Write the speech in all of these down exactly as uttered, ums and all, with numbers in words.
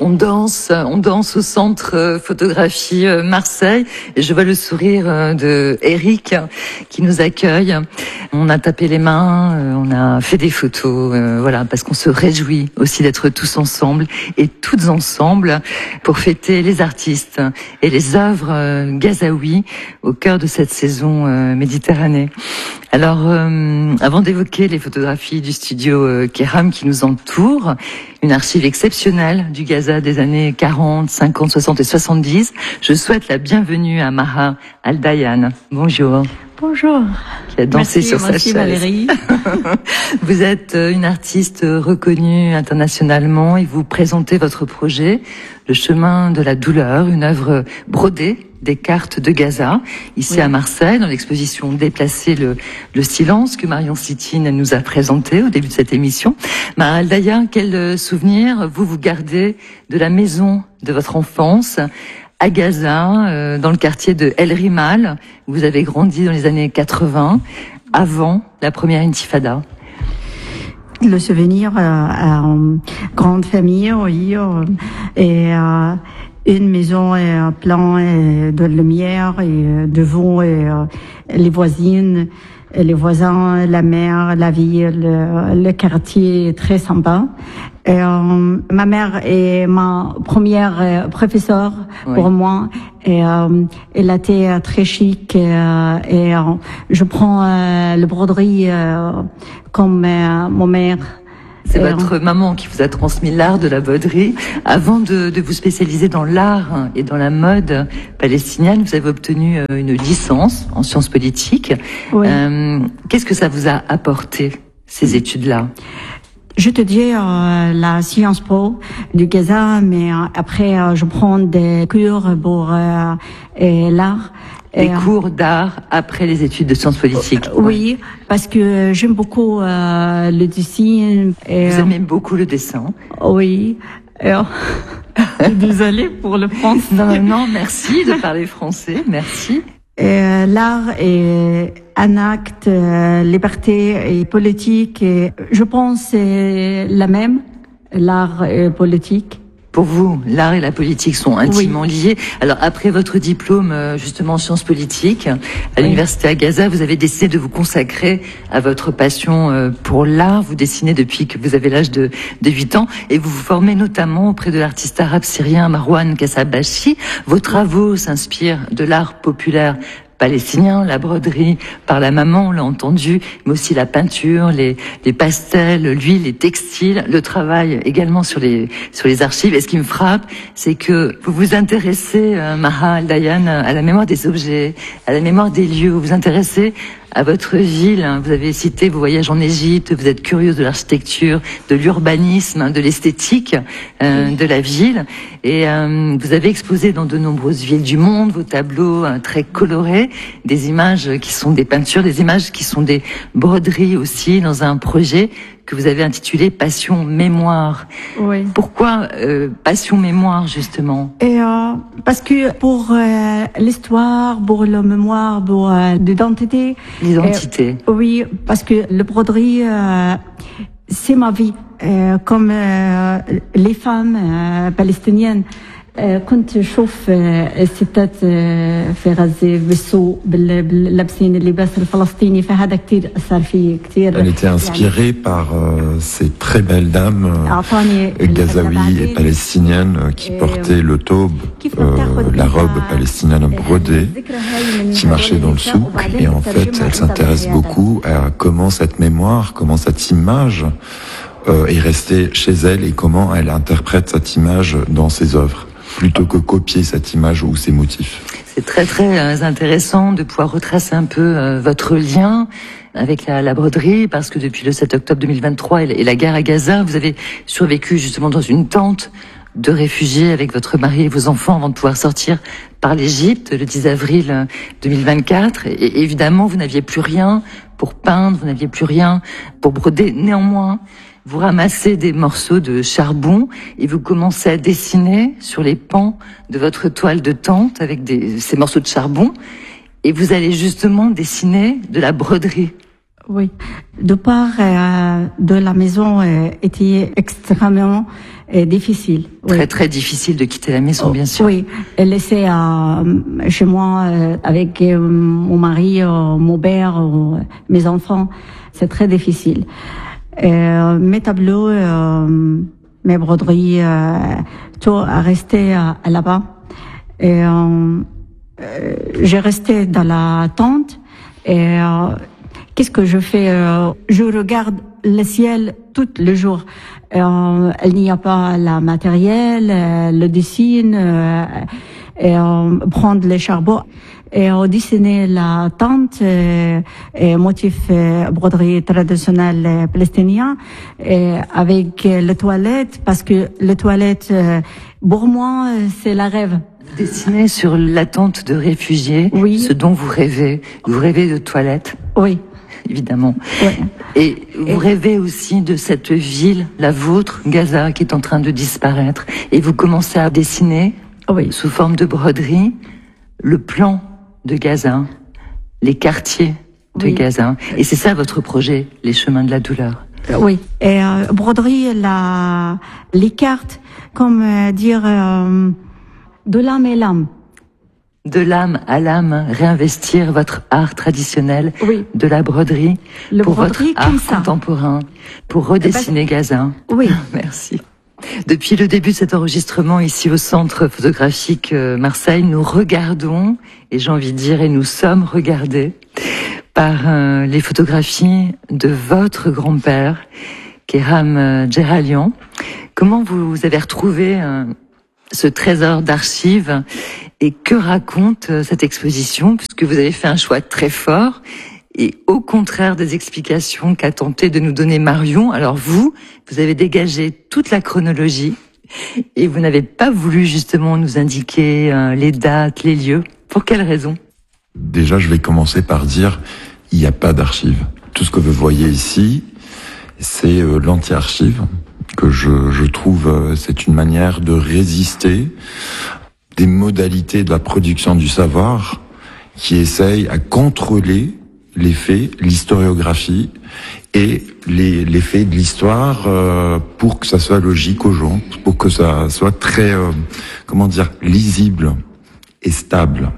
on danse, on danse au centre euh, photographie euh, Marseille. Et je vois le sourire euh, de Eric qui nous accueille. On a tapé les mains, euh, on a fait des photos, euh, voilà, parce qu'on se réjouit aussi d'être tous ensemble et toutes ensemble pour fêter les artistes et les œuvres euh, gazaouis au cœur de cette saison euh, Méditerranée. Alors, euh, avant d'évoquer les photographies du studio euh, Kéram qui nous entoure, une archive exceptionnelle du Gaza des années quarante, cinquante, soixante et soixante-dix, je souhaite la bienvenue à Maha Al-Dayan. Bonjour. Bonjour. Qui a dansé merci, sur sa merci chaise. Valérie. Vous êtes une artiste reconnue internationalement et vous présentez votre projet, Le chemin de la douleur, une œuvre brodée des cartes de Gaza, ici oui. à Marseille, dans l'exposition Déplacer le, le silence que Marion Sitine nous a présenté au début de cette émission. Maha Al-Dayan, quel souvenir vous vous gardez de la maison de votre enfance à Gaza, euh, dans le quartier de El Rimal, où vous avez grandi dans les années quatre-vingts, avant la première intifada? Le souvenir, euh, euh, grande famille, oui, euh, et euh, une maison euh, pleine de lumière et de vent, et euh, les voisines, les voisins, la mer, la ville, le, le quartier très sympa. Et, euh, ma mère est ma première euh, professeure oui. pour moi. Et euh, elle a été très chic. Et, euh, et euh, je prends euh, le broderie euh, comme euh, mon mère. C'est et votre euh, maman qui vous a transmis l'art de la broderie. Avant de, de vous spécialiser dans l'art et dans la mode palestinienne, vous avez obtenu une licence en sciences politiques. Oui. Euh, qu'est-ce que ça vous a apporté, ces études-là? Je te dis euh, la Sciences Po du Gaza, mais euh, après euh, je prends des cours pour euh, l'art. Des cours d'art après les études de sciences politiques. Euh, oui, parce que j'aime beaucoup euh, le dessin. Et, Vous aimez beaucoup le dessin? Oui. Et, euh, désolée pour le français. Non, non, merci de parler français, merci. Euh, l'art est un acte, euh, liberté et politique. Et je pense c'est la même, l'art et politique. Pour vous, l'art et la politique sont intimement oui. liés. Alors, après votre diplôme, justement, en sciences politiques, à oui. l'université à Gaza, vous avez décidé de vous consacrer à votre passion pour l'art. Vous dessinez depuis que vous avez l'âge de, de huit ans et vous vous formez notamment auprès de l'artiste arabe syrien Marwan Kassabashi. Vos travaux s'inspirent de l'art populaire palestinien, la broderie par la maman, on l'a entendu, mais aussi la peinture, les, les pastels, l'huile, les textiles, le travail également sur les, sur les archives. Et ce qui me frappe, c'est que vous vous intéressez, euh, Maha Al-Dayan, à la mémoire des objets, à la mémoire des lieux, vous vous intéressez à votre ville. Vous avez cité vos voyages en Égypte, vous êtes curieuse de l'architecture, de l'urbanisme, de l'esthétique euh, de la ville. Et euh, vous avez exposé dans de nombreuses villes du monde vos tableaux euh, très colorés, des images qui sont des peintures, des images qui sont des broderies aussi, dans un projet que vous avez intitulé Passion Mémoire. Oui. Pourquoi euh, Passion Mémoire, justement? Et euh, parce que pour euh, l'histoire, pour la mémoire, pour euh, l'identité. L'identité. Euh, oui, parce que le broderie, euh, c'est ma vie. Euh, comme euh, les femmes euh, palestiniennes. كنت شوف الستات في غزة بالسوق لابسين اللباس الفلسطيني فهذا كتير أثر فيه كتير. Elle était inspirée par euh, ces très belles dames euh, gazaouis et palestiniennes qui portaient le taube, euh, la robe palestinienne brodée, qui marchaient dans le souk. Et en fait, elle s'intéresse beaucoup à comment cette mémoire, comment cette image euh, est restée chez elle et comment elle interprète cette image dans ses œuvres, plutôt que copier cette image ou ces motifs. C'est très très intéressant de pouvoir retracer un peu euh, votre lien avec la, la broderie, parce que depuis le sept octobre deux mille vingt-trois et, et la guerre à Gaza, vous avez survécu justement dans une tente de réfugiés avec votre mari et vos enfants avant de pouvoir sortir par l'Égypte le dix avril deux mille vingt-quatre. Et, et évidemment, vous n'aviez plus rien pour peindre, vous n'aviez plus rien pour broder. Néanmoins, vous ramassez des morceaux de charbon et vous commencez à dessiner sur les pans de votre toile de tente avec des, ces morceaux de charbon, et vous allez justement dessiner de la broderie. Oui. De part euh, de la maison euh, était extrêmement euh, difficile. Très oui. très difficile de quitter la maison, oh, bien sûr. Oui, et laisser euh, chez moi euh, avec euh, mon mari, euh, mon père, euh, mes enfants, c'est très difficile. Euh, mes tableaux, euh, mes broderies, euh, tout a resté euh, là-bas. Et euh, euh, j'ai resté dans la tente et euh, qu'est-ce que je fais? Je regarde le ciel tout le jour. Euh, il n'y a pas la matériel, euh, le dessin, euh, et euh, prendre les charbons et euh, dessiner la tente, euh, et motif euh, broderie traditionnelle euh, palestinien, et avec euh, les toilettes, parce que les toilettes, euh, pour moi, c'est la rêve. Dessiner sur la tente de réfugiés, oui. Ce dont vous rêvez. Vous rêvez de toilettes. Oui. Évidemment. Ouais. Et vous et... rêvez aussi de cette ville, la vôtre, Gaza, qui est en train de disparaître. Et vous commencez à dessiner, oui. Sous forme de broderie, le plan de Gaza, les quartiers de oui. Gaza. Et c'est ça votre projet, les chemins de la douleur. Oui. Et euh, broderie, la, les cartes, comme euh, dire, euh, de l'âme et l'âme. De l'âme à l'âme, réinvestir votre art traditionnel, oui. de la broderie, le pour broderie votre art ça. contemporain, pour redessiner Parce... Gaza. Oui. Merci. Depuis le début de cet enregistrement ici au Centre photographique Marseille, nous regardons, et j'ai envie de dire, et nous sommes regardés par euh, les photographies de votre grand-père, Kehram Djeralian. Comment vous avez retrouvé euh, ce trésor d'archives et que raconte euh, cette exposition, puisque vous avez fait un choix très fort et au contraire des explications qu'a tenté de nous donner Marion. Alors vous, vous avez dégagé toute la chronologie et vous n'avez pas voulu justement nous indiquer euh, les dates, les lieux. Pour quelle raison? Déjà, je vais commencer par dire, il n'y a pas d'archives. Tout ce que vous voyez ici, c'est euh, l'anti-archive, que je, je trouve, euh, c'est une manière de résister des modalités de la production du savoir qui essayent à contrôler les faits, l'historiographie et les, les faits de l'histoire euh, pour que ça soit logique aux gens, pour que ça soit très, euh, comment dire, lisible et stable.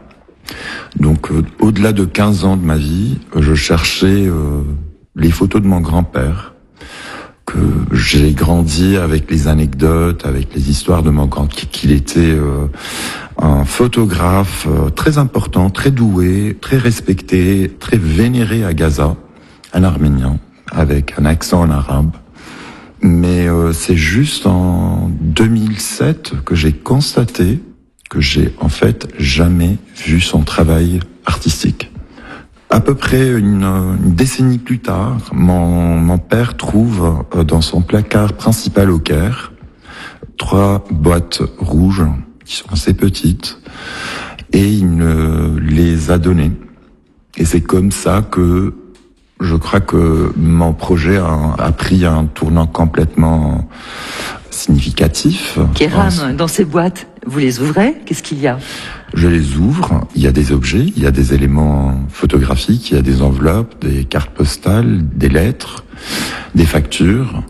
Donc, euh, au-delà de quinze ans de ma vie, je cherchais euh, les photos de mon grand-père, que j'ai grandi avec les anecdotes, avec les histoires de mon grand-père, qu'il était euh, un photographe euh, très important, très doué, très respecté, très vénéré à Gaza, un Arménien, avec un accent en arabe. Mais euh, c'est juste en deux mille sept que j'ai constaté que j'ai en fait jamais vu son travail artistique. À peu près une, une décennie plus tard, mon, mon père trouve dans son placard principal au Caire trois boîtes rouges qui sont assez petites et il me les a données. Et c'est comme ça que je crois que mon projet a, a pris un tournant complètement significatif. Kehram, dans ces boîtes, vous les ouvrez? Qu'est-ce qu'il y a? Je les ouvre, il y a des objets, il y a des éléments photographiques, il y a des enveloppes, des cartes postales, des lettres, des factures,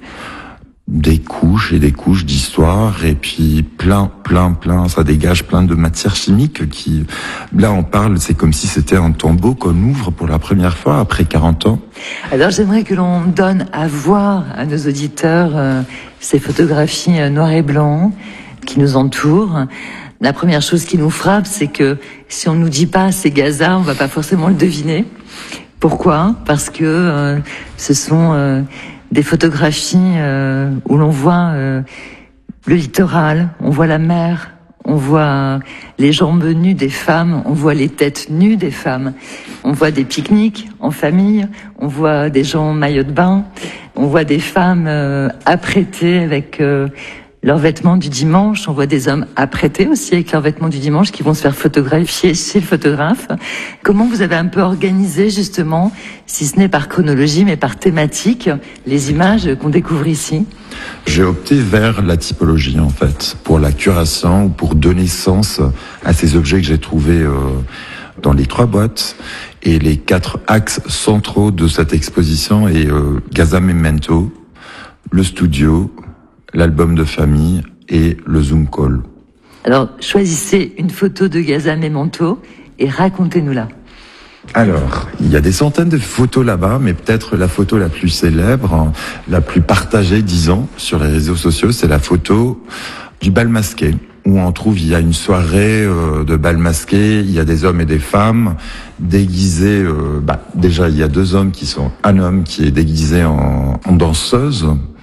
des couches et des couches d'histoire, et puis plein, plein, plein, ça dégage plein de matières chimiques qui, là on parle, c'est comme si c'était un tombeau qu'on ouvre pour la première fois après quarante ans. Alors j'aimerais que l'on donne à voir à nos auditeurs euh, ces photographies euh, noir et blanc qui nous entourent. La première chose qui nous frappe, c'est que si on nous dit pas c'est Gaza, on va pas forcément le deviner. Pourquoi? Parce que euh, ce sont euh, des photographies euh, où l'on voit euh, le littoral, on voit la mer, on voit les jambes nues des femmes, on voit les têtes nues des femmes, on voit des pique-niques en famille, on voit des gens en maillot de bain, on voit des femmes euh, apprêtées avec euh, leurs vêtements du dimanche, on voit des hommes apprêtés aussi avec leurs vêtements du dimanche qui vont se faire photographier chez le photographe. Comment vous avez un peu organisé justement, si ce n'est par chronologie mais par thématique, les images qu'on découvre ici? J'ai opté vers la typologie en fait, pour la curation ou pour donner sens à ces objets que j'ai trouvés euh, dans les trois boîtes Et les quatre axes centraux de cette exposition est euh, Gaza Memento, le studio, l'album de famille et le Zoom call. Alors, choisissez une photo de Gaza Memento et racontez-nous-la. Alors, il y a des centaines de photos là-bas, mais peut-être la photo la plus célèbre, la plus partagée, disons, sur les réseaux sociaux, c'est la photo du bal masqué, où on trouve, il y a une soirée euh, de bal masqué, il y a des hommes et des femmes déguisés, euh, bah, déjà il y a deux hommes qui sont, un homme qui est déguisé en, en danseuse,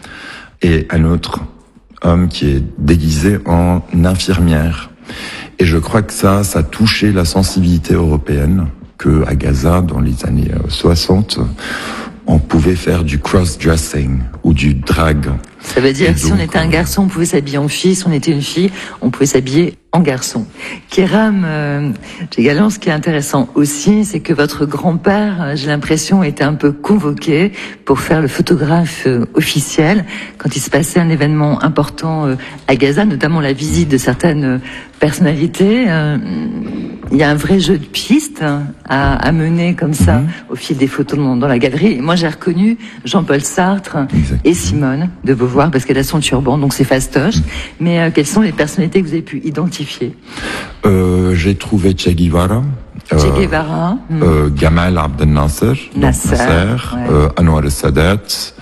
et un autre homme qui est déguisé en infirmière. Et je crois que ça, ça a touché la sensibilité européenne, que à Gaza, dans les années soixante, on pouvait faire du cross-dressing ou du drag. Ça veut dire que si on était un garçon, on pouvait s'habiller en fille, si on était une fille, on pouvait s'habiller en garçon. Kéram, euh, également, ce qui est intéressant aussi, c'est que votre grand-père, j'ai l'impression, était un peu convoqué pour faire le photographe euh, officiel quand il se passait un événement important euh, à Gaza, notamment la visite de certaines personnalités. Euh, il y a un vrai jeu de pistes à, à mener comme ça mmh. au fil des photos dans, dans la galerie. Et moi, j'ai reconnu Jean-Paul Sartre exactement. Et Simone de Beauvoir parce qu'elle a son turban, donc c'est fastoche. Mmh. Mais euh, quelles sont les personnalités que vous avez pu identifier? euh, J'ai trouvé Che Guevara. Che Guevara. Euh, euh, Gamal Abdel Nasser. Nasser. Nasser ouais. euh, Anwar el-Sadat.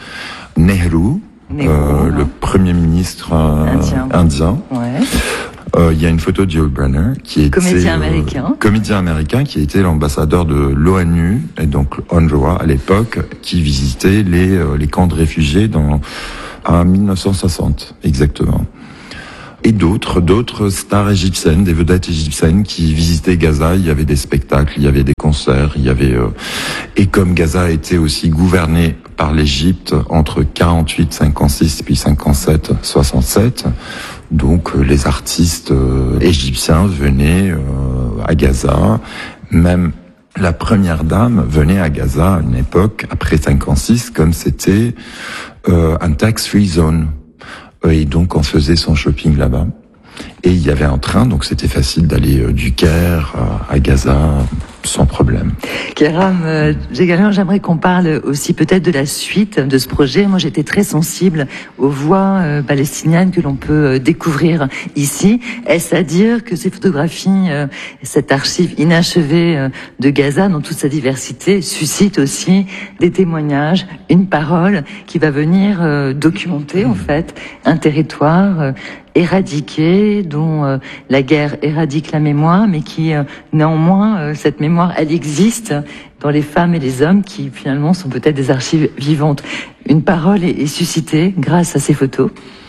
Nehru. Nehru euh, ouais. Le premier ministre euh, indien. indien. Ouais. Il euh, y a une photo de Yul Brynner qui était comédien américain, euh, comédien américain qui était l'ambassadeur de l'ONU et donc UNRWA à l'époque, qui visitait les euh, les camps de réfugiés dans en mille neuf cent soixante exactement. Et d'autres d'autres stars égyptiennes, des vedettes égyptiennes qui visitaient Gaza. Il y avait des spectacles, il y avait des concerts, il y avait euh, et comme Gaza a été aussi gouverné par l'Égypte entre quarante-huit, cinquante-six puis cinquante-sept, soixante-sept. Donc euh, les artistes euh, égyptiens venaient euh, à Gaza, même la première dame venait à Gaza à une époque, après cinquante-six, comme c'était euh, un tax-free zone. Et donc on faisait son shopping là-bas. Et il y avait un train, donc c'était facile d'aller euh, du Caire à, à Gaza sans problème. Kéram, euh, j'aimerais qu'on parle aussi peut-être de la suite de ce projet. Moi, j'étais très sensible aux voix euh, palestiniennes que l'on peut euh, découvrir ici. Est-ce à dire que ces photographies, euh, cette archive inachevée euh, de Gaza, dans toute sa diversité, suscite aussi des témoignages, une parole qui va venir euh, documenter en fait un territoire euh, éradiqué, dont euh, la guerre éradique la mémoire, mais qui, euh, néanmoins, euh, cette mémoire, elle existe dans les femmes et les hommes qui, finalement, sont peut-être des archives vivantes. Une parole est, est suscitée grâce à ces photos.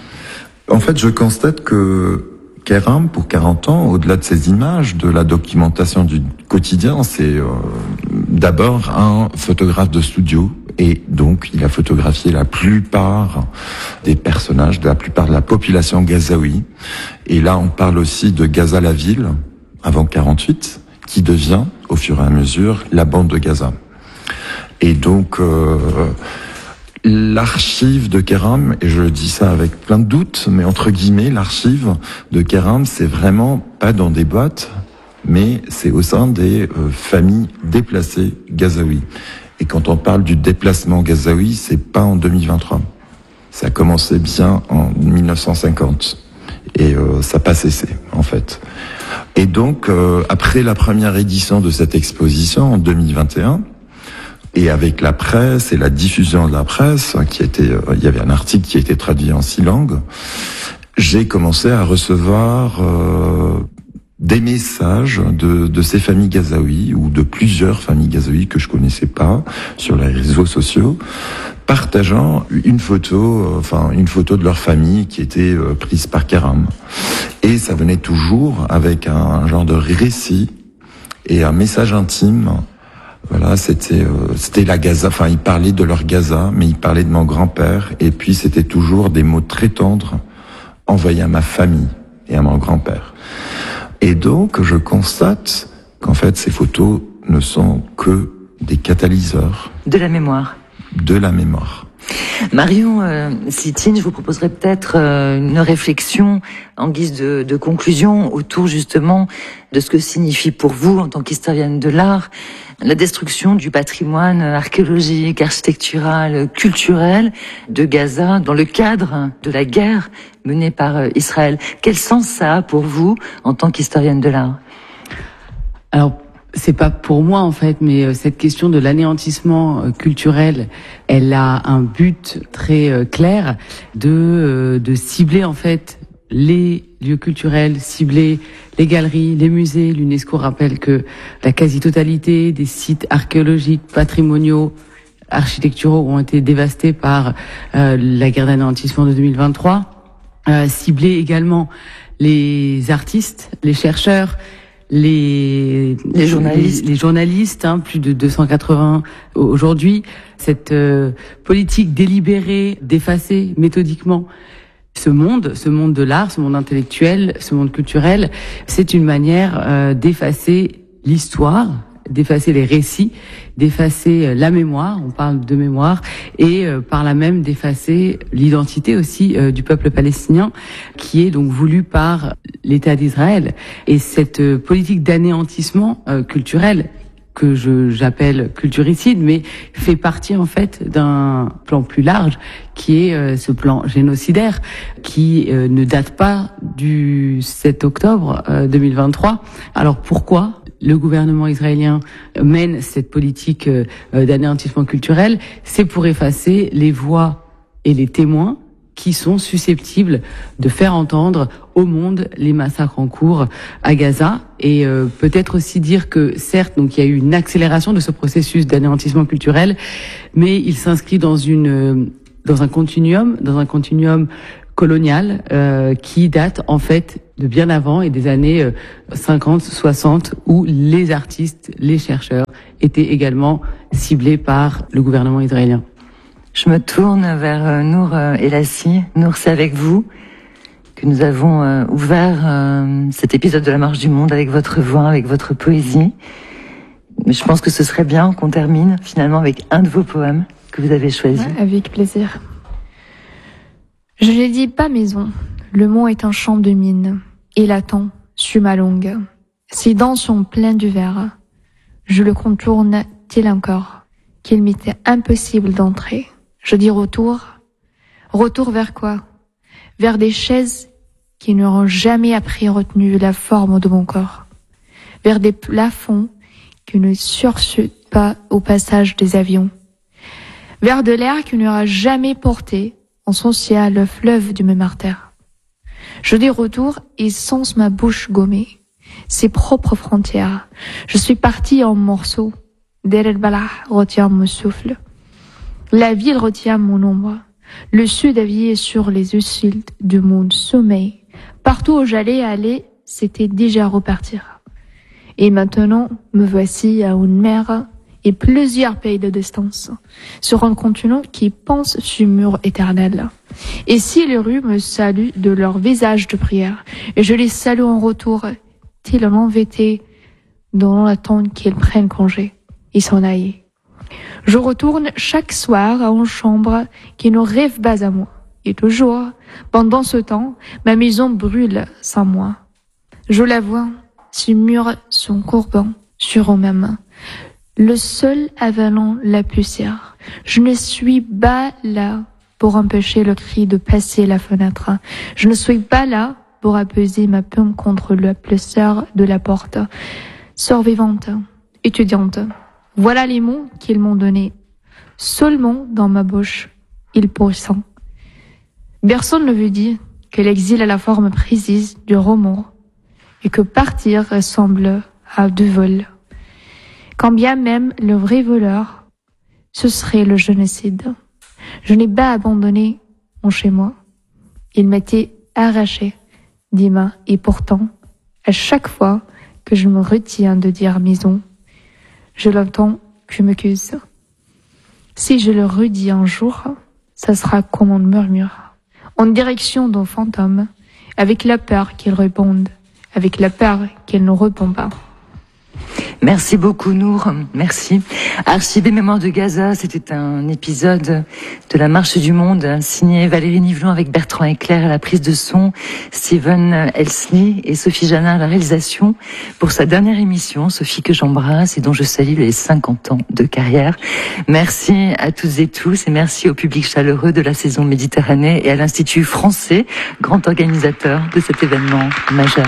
En fait, je constate que Kéram, pour quarante ans, au-delà de ces images, de la documentation du quotidien, c'est euh, d'abord un photographe de studio. Et donc, il a photographié la plupart des personnages, de la plupart de la population gazaoui. Et là, on parle aussi de Gaza la ville, avant quarante-huit, qui devient, au fur et à mesure, la bande de Gaza. Et donc, euh, l'archive de Kéram, et je dis ça avec plein de doutes, mais entre guillemets, l'archive de Kéram, c'est vraiment pas dans des boîtes, mais c'est au sein des euh, familles déplacées gazaouis. Et quand on parle du déplacement gazaoui, c'est pas en deux mille vingt-trois. Ça a commencé bien en mille neuf cent cinquante. Et euh, ça n'a pas cessé, en fait. Et donc, euh, après la première édition de cette exposition, en deux mille vingt et un, et avec la presse et la diffusion de la presse, qui était, euh, il y avait un article qui a été traduit en six langues, j'ai commencé à recevoir euh, des messages de, de ces familles gazaouis ou de plusieurs familles gazaouis que je connaissais pas sur les réseaux sociaux, partageant une photo, euh, enfin une photo de leur famille qui était euh, prise par Kéram. Et ça venait toujours avec un, un genre de récit et un message intime. Voilà, c'était euh, c'était la Gaza. Enfin, ils parlaient de leur Gaza, mais ils parlaient de mon grand-père. Et puis c'était toujours des mots très tendres envoyés à ma famille et à mon grand-père. Et donc, je constate qu'en fait, ces photos ne sont que des catalyseurs. De la mémoire. De la mémoire. Marion euh, Sitine, je vous proposerai peut-être euh, une réflexion en guise de, de conclusion autour justement de ce que signifie pour vous, en tant qu'historienne de l'art, la destruction du patrimoine archéologique, architectural, culturel de Gaza dans le cadre de la guerre menée par euh, Israël. Quel sens ça a pour vous en tant qu'historienne de l'art ? Alors, c'est pas pour moi en fait, mais cette question de l'anéantissement culturel, elle a un but très clair de de cibler en fait les lieux culturels, cibler les galeries, les musées. L'UNESCO rappelle que la quasi-totalité des sites archéologiques, patrimoniaux, architecturaux ont été dévastés par euh, la guerre d'anéantissement de deux mille vingt-trois. Euh, cibler également les artistes, les chercheurs, les les journalistes, les, les journalistes, hein, plus de deux cent quatre-vingts aujourd'hui. Cette euh, politique délibérée d'effacer méthodiquement ce monde, ce monde de l'art, ce monde intellectuel, ce monde culturel, c'est une manière euh, d'effacer l'histoire, d'effacer les récits, d'effacer la mémoire, on parle de mémoire, et euh, par là même d'effacer l'identité aussi euh, du peuple palestinien, qui est donc voulu par l'État d'Israël. Et cette euh, politique d'anéantissement euh, culturel, que je j'appelle culturicide, mais fait partie en fait d'un plan plus large, qui est euh, ce plan génocidaire, qui euh, ne date pas du sept octobre euh, deux mille vingt-trois. Alors pourquoi le gouvernement israélien mène cette politique euh, d'anéantissement culturel? C'est pour effacer les voix et les témoins qui sont susceptibles de faire entendre au monde les massacres en cours à Gaza, et euh, peut-être aussi dire que certes, donc il y a eu une accélération de ce processus d'anéantissement culturel, mais il s'inscrit dans une dans un continuum, dans un continuum colonial euh, qui date en fait de bien avant et des années euh, cinquante, soixante, où les artistes, les chercheurs étaient également ciblés par le gouvernement israélien. Je me tourne vers euh, Nour euh, Elassi. Nour, c'est avec vous que nous avons euh, ouvert euh, cet épisode de La Marche du Monde avec votre voix, avec votre poésie. Mais je pense que ce serait bien qu'on termine finalement avec un de vos poèmes que vous avez choisi. Ouais, avec plaisir. Je l'ai dit pas maison, le mot est un champ de mine, et l'attend sur ma longue. Ses dents sont pleines du verre, je le contourne tel encore, qu'il m'était impossible d'entrer. Je dis retour, retour vers quoi? Vers des chaises qui n'auront jamais après retenu la forme de mon corps, vers des plafonds qui ne sursautent pas au passage des avions, vers de l'air qui n'aura jamais porté en son ciel le fleuve du même artère. Je dis retour et sens ma bouche gommer ses propres frontières. Je suis partie en morceaux. Der el-Balah retient mon souffle. La ville retient mon ombre. Le sud avié sur les uscils de mon sommeil. Partout où j'allais aller, c'était déjà repartir. Et maintenant, me voici à une mer et plusieurs pays de distance, sur un continent qui pense sur mur éternel. Et si les rues me saluent de leur visage de prière, et je les salue en retour, tel un envêté dont on attend qu'ils prennent congé, ils s'en aillent. Je retourne chaque soir à une chambre qui ne rêve pas à moi. Et toujours, pendant ce temps, ma maison brûle sans moi. Je la vois, ses murs sont courbants sur eux-mêmes, le sol avalant la poussière. Je ne suis pas là pour empêcher le cri de passer la fenêtre. Je ne suis pas là pour apaiser ma paume contre la poussière de la porte. Survivante, étudiante, voilà les mots qu'ils m'ont donnés. Seulement dans ma bouche, ils poussent. Personne ne veut dire que l'exil a la forme précise du roman et que partir ressemble à du vol. Quand bien même le vrai voleur, ce serait le génocide. Je n'ai pas abandonné mon chez-moi. Il m'était arraché des mains et pourtant, à chaque fois que je me retiens de dire maison, je l'entends que m'accuse. Si je le redis un jour, ça sera comme un murmure, en direction d'un fantôme, avec la peur qu'il réponde, avec la peur qu'il ne répond pas. Merci beaucoup Nour, merci. Archives et Mémoires de Gaza, c'était un épisode de La Marche du Monde, signé Valérie Nivelon avec Bertrand Eclair à la prise de son, Steven Elsley et Sophie Janin à la réalisation pour sa dernière émission, Sophie que j'embrasse et dont je salue les cinquante ans de carrière. Merci à toutes et tous et merci au public chaleureux de la saison Méditerranée et à l'Institut français, grand organisateur de cet événement majeur.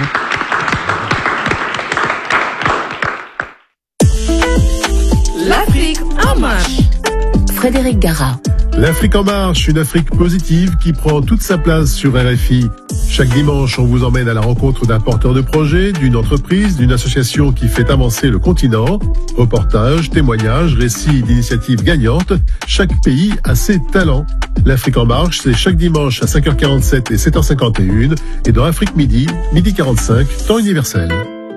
L'Afrique en marche. Frédéric Gara. L'Afrique en marche, une Afrique positive qui prend toute sa place sur R F I. Chaque dimanche, on vous emmène à la rencontre d'un porteur de projet, d'une entreprise, d'une association qui fait avancer le continent. Reportages, témoignages, récits d'initiatives gagnantes. Chaque pays a ses talents. L'Afrique en marche, c'est chaque dimanche à cinq heures quarante-sept et sept heures cinquante et une. Et dans Afrique Midi, midi quarante-cinq, temps universel.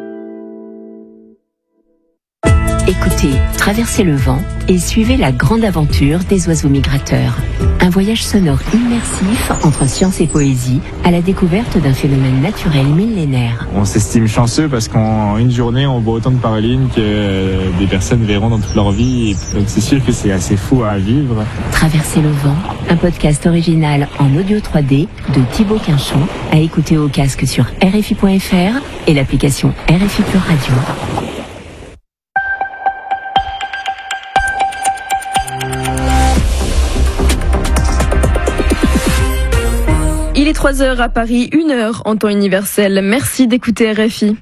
Écoutez, traversez le vent et suivez la grande aventure des oiseaux migrateurs. Un voyage sonore immersif entre science et poésie à la découverte d'un phénomène naturel millénaire. On s'estime chanceux parce qu'en une journée, on voit autant de paroline que des personnes verront dans toute leur vie. Donc c'est sûr que c'est assez fou à vivre. Traverser le vent, un podcast original en audio trois D de Thibaut Quinchon à écouter au casque sur R F I point F R et l'application R F I Pure Radio. Il est trois heures à Paris, une heure en temps universel. Merci d'écouter R F I.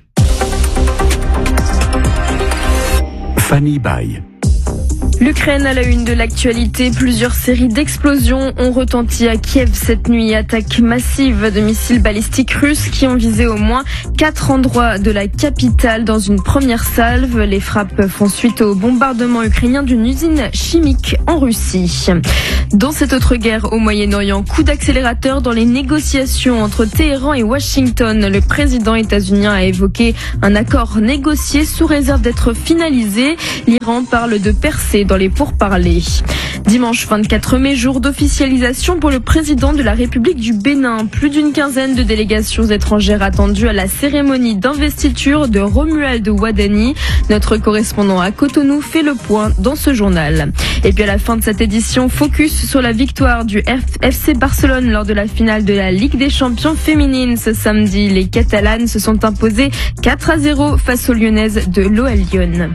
Fanny Baye. L'Ukraine à la une de l'actualité. Plusieurs séries d'explosions ont retenti à Kiev cette nuit. Attaques massives de missiles balistiques russes qui ont visé au moins quatre endroits de la capitale dans une première salve. Les frappes font suite au bombardement ukrainien d'une usine chimique en Russie. Dans cette autre guerre au Moyen-Orient, coup d'accélérateur dans les négociations entre Téhéran et Washington. Le président états-unien a évoqué un accord négocié sous réserve d'être finalisé. L'Iran parle de percée dans les pourparlers. Dimanche vingt-quatre mai, jour d'officialisation pour le président de la République du Bénin. Plus d'une quinzaine de délégations étrangères attendues à la cérémonie d'investiture de Romuald Wadani. Notre correspondant à Cotonou fait le point dans ce journal. Et puis à la fin de cette édition, focus sur la victoire du F C Barcelone lors de la finale de la Ligue des Champions féminines ce samedi. Les Catalanes se sont imposées quatre à zéro face aux Lyonnaises de l'O L Lyon.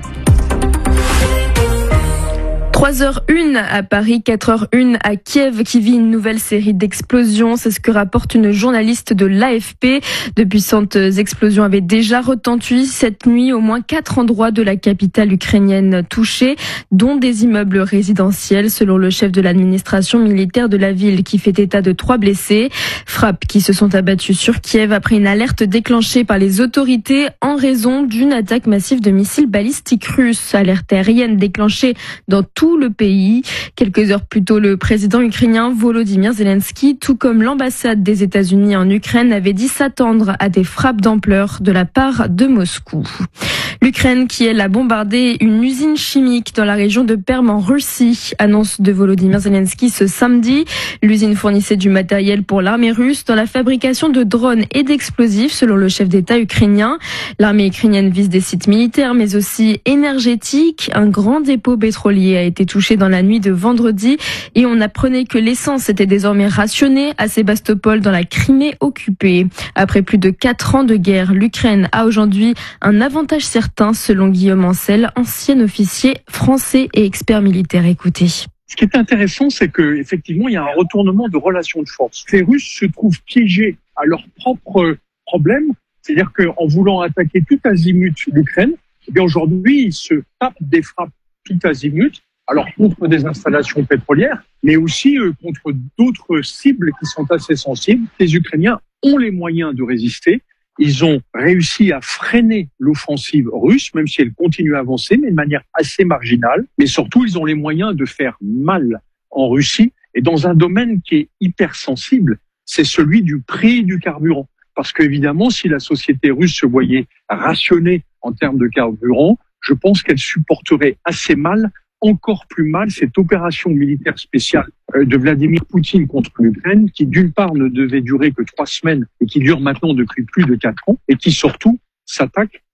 trois heures une à Paris, quatre heures une à Kiev qui vit une nouvelle série d'explosions. C'est ce que rapporte une journaliste de l'A F P. De puissantes explosions avaient déjà retenti cette nuit. Au moins quatre endroits de la capitale ukrainienne touchés, dont des immeubles résidentiels, selon le chef de l'administration militaire de la ville qui fait état de trois blessés. Frappes qui se sont abattues sur Kiev après une alerte déclenchée par les autorités en raison d'une attaque massive de missiles balistiques russes. Alerte aérienne déclenchée dans tout le pays. Quelques heures plus tôt, le président ukrainien Volodymyr Zelensky, tout comme l'ambassade des États-Unis en Ukraine, avait dit s'attendre à des frappes d'ampleur de la part de Moscou. L'Ukraine, qui elle a bombardé une usine chimique dans la région de Perm en Russie, annonce de Volodymyr Zelensky ce samedi. L'usine fournissait du matériel pour l'armée russe dans la fabrication de drones et d'explosifs, selon le chef d'État ukrainien. L'armée ukrainienne vise des sites militaires, mais aussi énergétiques. Un grand dépôt pétrolier a été touché dans la nuit de vendredi et on apprenait que l'essence était désormais rationnée à Sébastopol dans la Crimée occupée. Après plus de quatre ans de guerre, l'Ukraine a aujourd'hui un avantage certain, selon Guillaume Ancel, ancien officier français et expert militaire. Écoutez. Ce qui est intéressant, c'est que effectivement, il y a un retournement de relations de force. Les Russes se trouvent piégés à leurs propres problèmes, c'est-à-dire qu'en voulant attaquer tout azimut l'Ukraine, eh bien aujourd'hui, ils se tapent des frappes tout azimut, alors contre des installations pétrolières, mais aussi euh, contre d'autres cibles qui sont assez sensibles. Les Ukrainiens ont les moyens de résister. Ils ont réussi à freiner l'offensive russe, même si elle continue à avancer, mais de manière assez marginale. Mais surtout, ils ont les moyens de faire mal en Russie et dans un domaine qui est hypersensible, c'est celui du prix du carburant. Parce qu'évidemment, si la société russe se voyait rationnée en termes de carburant, je pense qu'elle supporterait assez mal, encore plus mal, cette opération militaire spéciale de Vladimir Poutine contre l'Ukraine, qui d'une part ne devait durer que trois semaines et qui dure maintenant depuis plus de quatre ans, et qui surtout s'attaque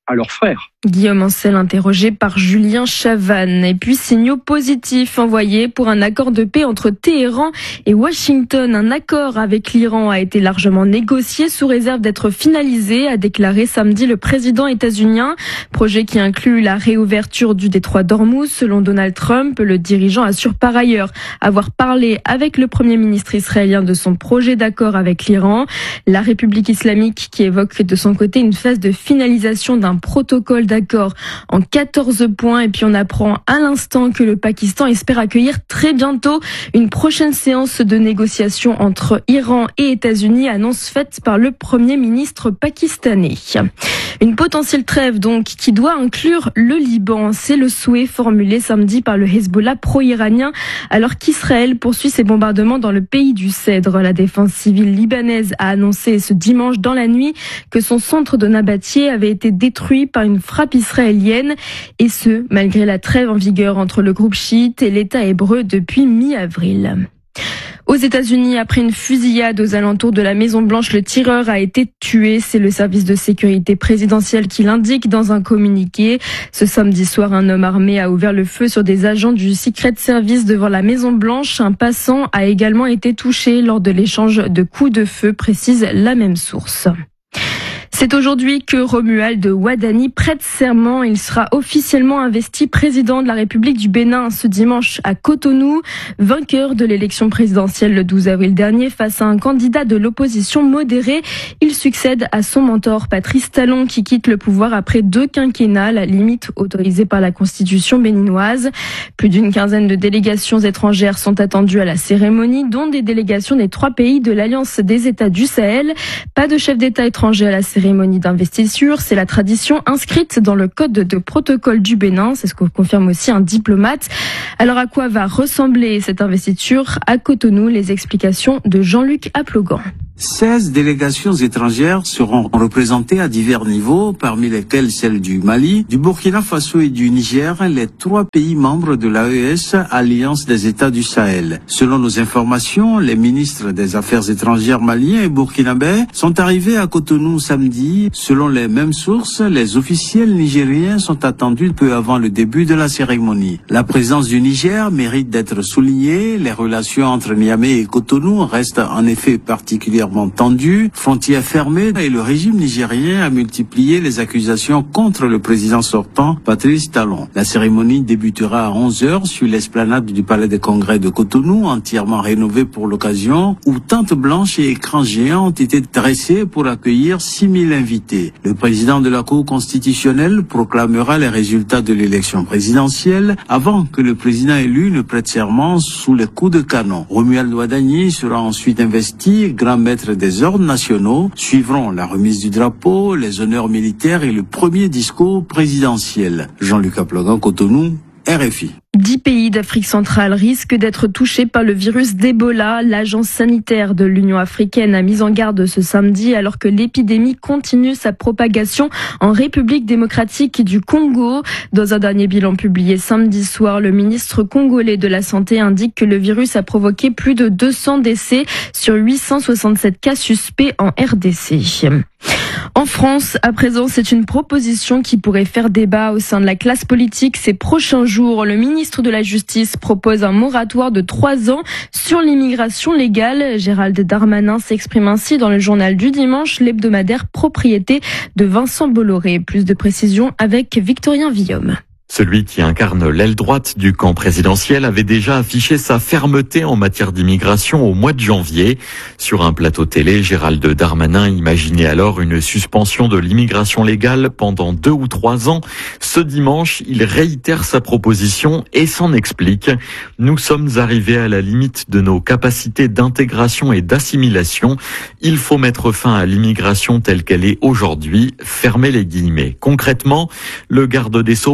à leurs frères. Guillaume Ancel interrogé par Julien Chavannes. Et puis signaux positifs envoyés pour un accord de paix entre Téhéran et Washington. Un accord avec l'Iran a été largement négocié sous réserve d'être finalisé, a déclaré samedi le président états-unien. Projet qui inclut la réouverture du détroit d'Ormuz. Selon Donald Trump, le dirigeant assure par ailleurs avoir parlé avec le premier ministre israélien de son projet d'accord avec l'Iran. La République islamique qui évoque de son côté une phase de finalisation d'un protocole d'accord en quatorze points. Et puis on apprend à l'instant que le Pakistan espère accueillir très bientôt une prochaine séance de négociation entre Iran et États-Unis, annonce faite par le Premier ministre pakistanais. Une potentielle trêve donc qui doit inclure le Liban. C'est le souhait formulé samedi par le Hezbollah pro-iranien alors qu'Israël poursuit ses bombardements dans le pays du Cèdre. La défense civile libanaise a annoncé ce dimanche dans la nuit que son centre de Nabatieh avait été détruit par une frappe israélienne, et ce, malgré la trêve en vigueur entre le groupe chiite et l'État hébreu depuis mi-avril. Aux États-Unis, après une fusillade aux alentours de la Maison-Blanche, le tireur a été tué. C'est le service de sécurité présidentiel qui l'indique dans un communiqué. Ce samedi soir, un homme armé a ouvert le feu sur des agents du Secret Service devant la Maison-Blanche. Un passant a également été touché lors de l'échange de coups de feu, précise la même source. C'est aujourd'hui que Romuald Wadani prête serment. Il sera officiellement investi président de la République du Bénin ce dimanche à Cotonou, vainqueur de l'élection présidentielle le douze avril dernier face à un candidat de l'opposition modéré. Il succède à son mentor Patrice Talon qui quitte le pouvoir après deux quinquennats, la limite autorisée par la constitution béninoise. Plus d'une quinzaine de délégations étrangères sont attendues à la cérémonie, dont des délégations des trois pays de l'Alliance des États du Sahel. Pas de chef d'État étranger à la cérémonie d'investiture, c'est la tradition inscrite dans le code de protocole du Bénin, c'est ce que confirme aussi un diplomate. Alors à quoi va ressembler cette investiture à Cotonou? Les explications de Jean-Luc Aplogan. seize délégations étrangères seront représentées à divers niveaux, parmi lesquelles celles du Mali, du Burkina Faso et du Niger, les trois pays membres de l'A E S, Alliance des États du Sahel. Selon nos informations, les ministres des Affaires étrangères maliens et burkinabés sont arrivés à Cotonou samedi. Selon les mêmes sources, les officiels nigériens sont attendus peu avant le début de la cérémonie. La présence du Niger mérite d'être soulignée. Les relations entre Niamey et Cotonou restent en effet particulièrement tendu, frontières fermées, et le régime nigérien a multiplié les accusations contre le président sortant, Patrice Talon. La cérémonie débutera à onze heures sur l'esplanade du Palais des Congrès de Cotonou, entièrement rénovée pour l'occasion, où tentes blanches et écrans géants ont été dressés pour accueillir six mille invités. Le président de la Cour constitutionnelle proclamera les résultats de l'élection présidentielle avant que le président élu ne prête serment sous les coups de canon. Romuald Wadani sera ensuite investi grand maître des ordres nationaux. Suivront la remise du drapeau, les honneurs militaires et le premier discours présidentiel. Jean-Luc Aplogan, Cotonou, R F I. Dix pays d'Afrique centrale risquent d'être touchés par le virus d'Ebola. L'agence sanitaire de l'Union africaine a mis en garde ce samedi alors que l'épidémie continue sa propagation en République démocratique du Congo. Dans un dernier bilan publié samedi soir, le ministre congolais de la Santé indique que le virus a provoqué plus de deux cents décès sur huit cent soixante-sept cas suspects en R D C. En France, à présent, c'est une proposition qui pourrait faire débat au sein de la classe politique ces prochains jours. Le ministre de la Justice propose un moratoire de trois ans sur l'immigration légale. Gérald Darmanin s'exprime ainsi dans le journal du dimanche, l'hebdomadaire propriété de Vincent Bolloré. Plus de précisions avec Victorien Villaume. Celui qui incarne l'aile droite du camp présidentiel avait déjà affiché sa fermeté en matière d'immigration au mois de janvier. Sur un plateau télé, Gérald Darmanin imaginait alors une suspension de l'immigration légale pendant deux ou trois ans. Ce dimanche, il réitère sa proposition et s'en explique. Nous sommes arrivés à la limite de nos capacités d'intégration et d'assimilation. Il faut mettre fin à l'immigration telle qu'elle est aujourd'hui. Fermez les guillemets. Concrètement, le garde des Sceaux propose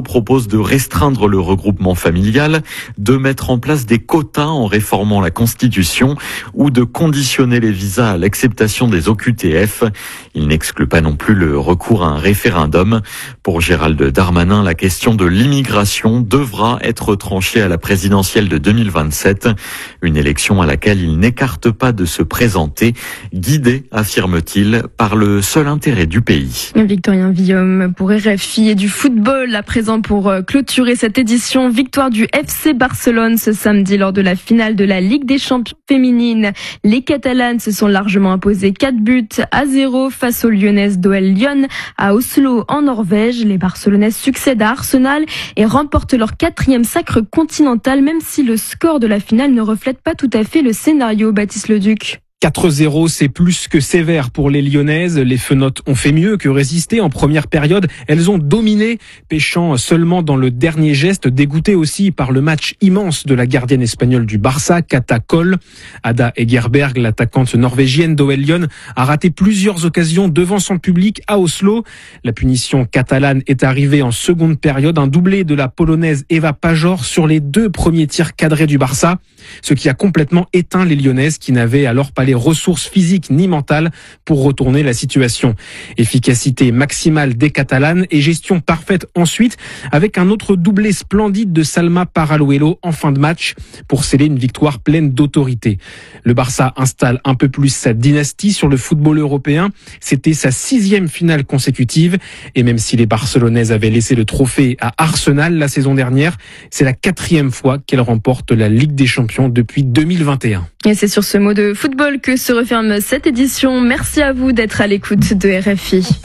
propose de restreindre le regroupement familial, de mettre en place des quotas en réformant la Constitution ou de conditionner les visas à l'acceptation des O Q T F. Il n'exclut pas non plus le recours à un référendum. Pour Gérald Darmanin, la question de l'immigration devra être tranchée à la présidentielle de deux mille vingt-sept, une élection à laquelle il n'écarte pas de se présenter, guidé, affirme-t-il, par le seul intérêt du pays. Victorien Villaume pour R F I et du football à présent pour clôturer cette édition. Victoire du F C Barcelone ce samedi lors de la finale de la Ligue des Champions féminines. Les Catalanes se sont largement imposées quatre buts à zéro face aux Lyonnaises d'O L Lyon à Oslo en Norvège. Les Barcelonaises succèdent à Arsenal et remportent leur quatrième sacre continental, même si le score de la finale ne reflète pas tout à fait le scénario. Baptiste Leduc. quatre zéro, c'est plus que sévère pour les Lyonnaises. Les Fenotes ont fait mieux que résister en première période. Elles ont dominé, pêchant seulement dans le dernier geste, dégoûtées aussi par le match immense de la gardienne espagnole du Barça, Kata Koll. Ada Egerberg, l'attaquante norvégienne d'O L Lyon, a raté plusieurs occasions devant son public à Oslo. La punition catalane est arrivée en seconde période. Un doublé de la polonaise Eva Pajor sur les deux premiers tirs cadrés du Barça, ce qui a complètement éteint les Lyonnaises qui n'avaient alors pas les ressources physiques ni mentales pour retourner la situation. Efficacité maximale des Catalanes et gestion parfaite ensuite, avec un autre doublé splendide de Salma Paraluelo en fin de match pour sceller une victoire pleine d'autorité. Le Barça installe un peu plus sa dynastie sur le football européen. C'était sa sixième finale consécutive et même si les Barcelonaises avaient laissé le trophée à Arsenal la saison dernière, c'est la quatrième fois qu'elle remporte la Ligue des Champions depuis deux mille vingt et un. Et c'est sur ce mot de football que se referme cette édition. Merci à vous d'être à l'écoute de R F I.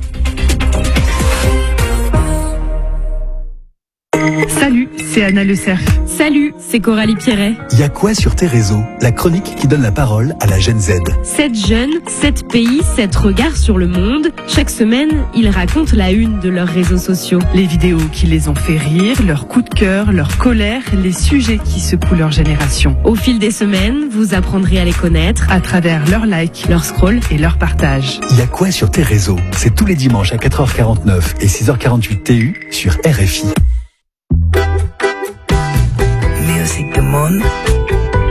Salut, c'est Anna Le Cerf. Salut, c'est Coralie Pierret. Il y a quoi sur tes réseaux? La chronique qui donne la parole à la Gen Z. sept jeunes, sept pays, sept regards sur le monde. Chaque semaine, ils racontent la une de leurs réseaux sociaux. Les vidéos qui les ont fait rire, leurs coups de cœur, leur colère, les sujets qui secouent leur génération. Au fil des semaines, vous apprendrez à les connaître à travers leurs likes, leurs scrolls et leurs partages. Il y a quoi sur tes réseaux? C'est tous les dimanches à quatre heures quarante-neuf et six heures quarante-huit T U sur R F I.